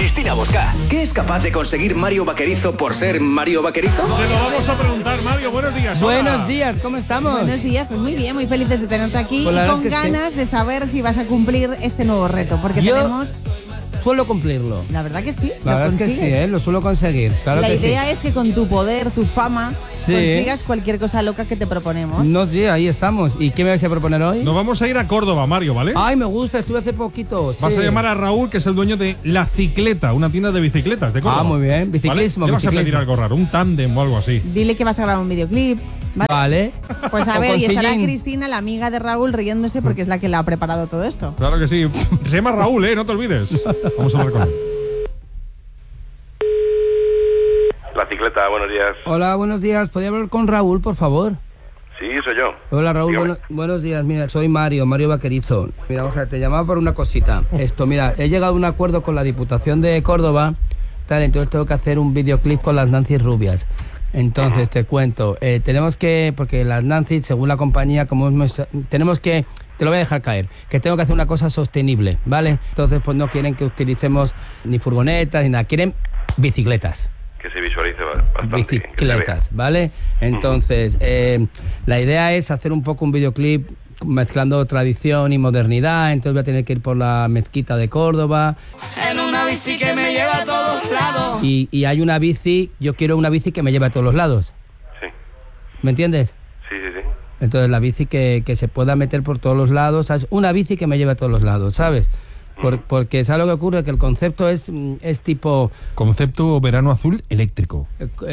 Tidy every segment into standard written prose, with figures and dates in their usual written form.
Cristina Bosca. ¿Qué es capaz de conseguir Mario Vaquerizo por ser Mario Vaquerizo? Se lo vamos a preguntar, Mario. Buenos días. Hola. Buenos días, ¿cómo estamos? Buenos días, pues muy bien, muy felices de tenerte aquí pues y con ganas de saber si vas a cumplir este nuevo reto, porque suelo cumplirlo. La verdad que sí. La verdad es que sí, lo suelo conseguir. Claro la que idea es que con tu poder, tu fama, consigas cualquier cosa loca que te proponemos. No, sí, ahí estamos. ¿Y qué me vais a proponer hoy? Nos vamos a ir a Córdoba, Mario, ¿vale? Ay, me gusta, estuve hace poquito. Vas a llamar a Raúl, que es el dueño de La Cicleta, una tienda de bicicletas de Córdoba. Ah, muy bien, biciclismo. ¿Vale? Le vas a pedir algo raro, un tándem o algo así. Dile que vas a grabar un videoclip. Vale. Pues a ver, y estará Cristina, la amiga de Raúl, riéndose porque es la que le ha preparado todo esto. Claro que sí. Se llama Raúl, no te olvides. Vamos a hablar con él. La Cicleta, buenos días. Hola, buenos días. ¿Podría hablar con Raúl, por favor? Sí, soy yo. Hola, Raúl. Buenos días. Mira, soy Mario Vaquerizo. Mira, vamos a ver, te llamaba por una cosita. Mira, he llegado a un acuerdo con la Diputación de Córdoba, entonces tengo que hacer un videoclip con las Nancy rubias. Entonces, te cuento, tenemos que, porque las Nancy, según la compañía, tenemos que, te lo voy a dejar caer, que tengo que hacer una cosa sostenible, ¿vale? Entonces, pues no quieren que utilicemos ni furgonetas ni nada, quieren bicicletas. Que se visualice bastante. Bicicletas, ¿vale? Entonces, la idea es hacer un poco un videoclip mezclando tradición y modernidad. Entonces voy a tener que ir por la mezquita de Córdoba. En una bici que me lleva a todos lados. Y hay una bici, yo quiero una bici que me lleve a todos los lados. Sí. ¿Me entiendes? Sí. Entonces la bici que se pueda meter por todos los lados, ¿sabes? Una bici que me lleve a todos los lados, ¿sabes? Porque ¿sabes lo que ocurre? Que el concepto es tipo... Concepto verano azul eléctrico.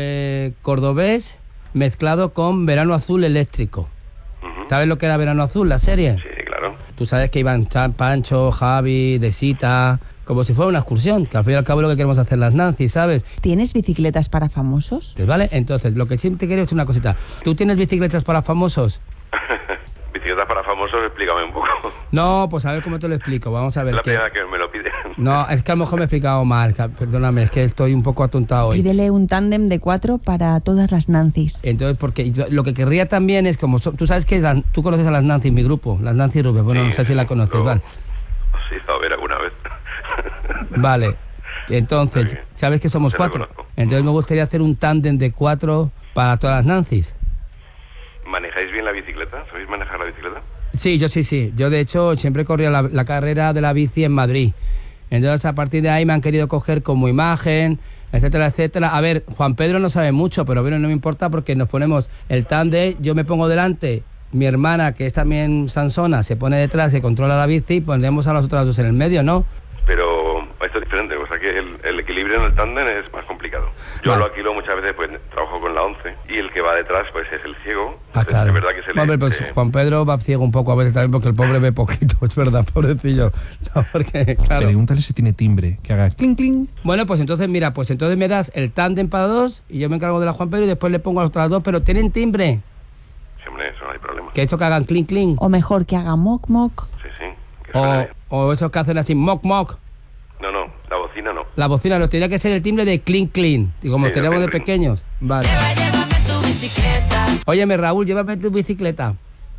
Cordobés mezclado con verano azul eléctrico. ¿Sabes lo que era Verano Azul, la serie? Sí, claro. Tú sabes que iban Pancho, Javi, Desita, como si fuera una excursión, que al fin y al cabo es lo que queremos hacer las Nancy, ¿sabes? ¿Tienes bicicletas para famosos? ¿Vale? Entonces, lo que sí te quiero es una cosita. ¿Tú tienes bicicletas para famosos? Bicicletas para famosos, explícame un poco. No, pues a ver cómo te lo explico. Vamos a ver. Es la primera que me lo pide. No, es que a lo mejor me he explicado mal. Perdóname, es que estoy un poco atontado hoy. Pídele un tándem de 4 para todas las Nancy's. Entonces, porque lo que querría también es como... tú sabes que tú conoces a las Nancy, mi grupo, las Nancy Rubias. Bueno, sí, no sé si la conoces, ¿vale? Sí, a ver alguna vez. Vale. Entonces, ¿sabes que somos 4? Entonces me gustaría hacer un tándem de 4 para todas las Nancy's. ¿Manejáis bien la bicicleta? ¿Sabéis manejar la bicicleta? Sí, yo sí. Yo, de hecho, siempre corría la carrera de la bici en Madrid. Entonces, a partir de ahí me han querido coger como imagen, etcétera, etcétera. A ver, Juan Pedro no sabe mucho, pero bueno, no me importa porque nos ponemos el tándem, yo me pongo delante, mi hermana, que es también sansona, se pone detrás, se controla la bici y pondremos a las otras dos en el medio, ¿no? Pero esto es diferente, o sea que el equilibrio en el tándem es más complicado. Yo lo alquilo muchas veces, pues trabajo con la 11 y el que va detrás pues es el ciego. Claro. Es verdad que se le... Hombre, pues Juan Pedro va ciego un poco a veces también porque el pobre ve poquito, es verdad, pobrecillo. No, porque, claro. Pregúntale si tiene timbre, que haga clink, clink. Bueno, pues entonces, mira, me das el tándem para 2 y yo me encargo de la Juan Pedro y después le pongo a las otras 2, pero ¿tienen timbre? Sí, hombre, eso no hay problema. Que hecho que hagan clink, clink. O mejor, que haga moc, moc. Sí. O esos que hacen así, moc, moc. No, la bocina no. La bocina nos tendría que ser el timbre de clink, clink. Y como tenemos de pequeños. Vale. Llévame tu bicicleta. Óyeme, Raúl, llévame tu bicicleta.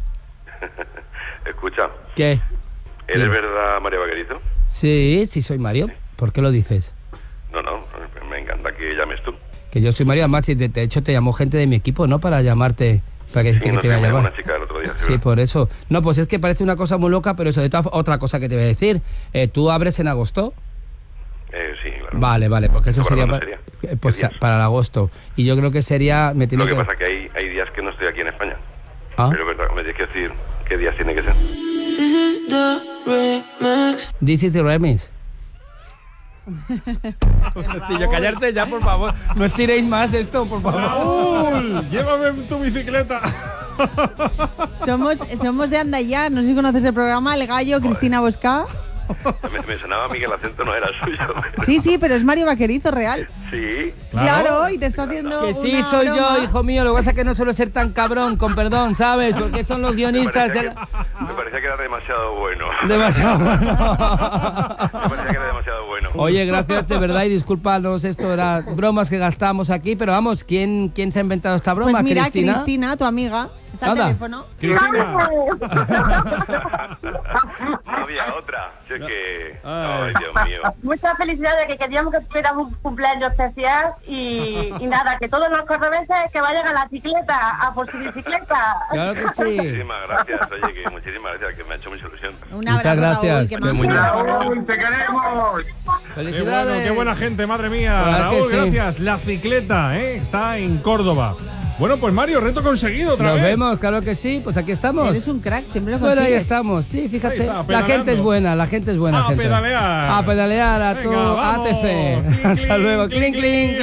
Escucha. ¿Qué? ¿Eres verdad Mario Vaquerizo? Sí, soy Mario. Sí. ¿Por qué lo dices? No, me encanta que llames tú. Que yo soy Mario, además, de hecho te llamó gente de mi equipo, ¿no? Para llamarte, para que, sí, que no, te iba a llamar. Una chica el otro día. Sí, por eso. No, pues es que parece una cosa muy loca, pero eso de otra cosa que te voy a decir. ¿Tú abres en agosto? Sí, claro. Vale, porque eso sería pues para el agosto. Y yo creo que sería... Lo que pasa es que hay días que no estoy aquí en España. ¿Ah? Pero es verdad, me tienes que decir qué días tiene que ser. This is the remix. Callarse ya, por favor. No estiréis más esto, por favor. Raúl, llévame tu bicicleta. Somos de Andayá, no sé si conoces el programa El Gallo, Cristina Bosca. Me sonaba a mí que el acento no era suyo. Sí, pero es Mario Vaquerizo real. Sí. Claro, y te está haciendo Que sí, una soy broma. yo, hijo mío. Lo que pasa es que no suelo ser tan cabrón, con perdón, ¿sabes? Porque son los guionistas de la... Me parecía que era demasiado bueno. Demasiado bueno. Me parecía que era demasiado bueno. Oye, gracias de verdad y discúlpanos, esto era bromas que gastamos aquí, pero vamos, ¿quién se ha inventado esta broma? Pues mira, ¿Cristina? Cristina, tu amiga, está al Anda. teléfono. Cristina. No había otra. Si es que... Ay, Dios mío. Muchas felicidades, que queríamos que tuviéramos un cumpleaños especial y nada, que todos los cordobeses que vayan a la bicicleta, a por su bicicleta. Claro que sí. Muchísimas gracias. Oye, que muchísimas gracias, que me ha hecho mucha ilusión. Un Muchas abrazo, gracias. Raúl, que Qué majo. muñeco. ¡Te queremos! Qué Felicidades. bueno, qué buena gente, madre mía. ¿Verdad que Raúl, sí? gracias. La cicleta, está en Córdoba. Bueno, pues Mario, reto conseguido otra Nos vez. vemos, claro que sí, pues aquí estamos. Eres un crack, siempre lo Bueno, ahí consigues. estamos, sí, Ahí fíjate. está, La pedaleando. gente es buena, la gente es buena. A gente. pedalear. A pedalear, a tu Venga, vamos. ATC. Clink, Hasta clink, luego, clink, clink, clink.